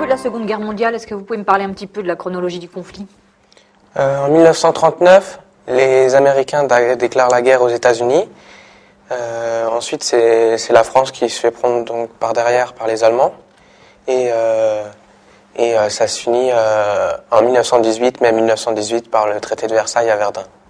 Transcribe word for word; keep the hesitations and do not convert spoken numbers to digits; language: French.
peu de la Seconde Guerre mondiale. Est-ce que vous pouvez me parler un petit peu de la chronologie du conflit? Euh, en mille neuf cent trente-neuf, les Américains déclarent la guerre aux États-Unis. Euh, ensuite, c'est, c'est la France qui se fait prendre donc par derrière par les Allemands. Et, euh, et euh, ça se finit euh, en mille neuf cent dix-huit, mai mille neuf cent dix-huit, par le traité de Versailles à Verdun.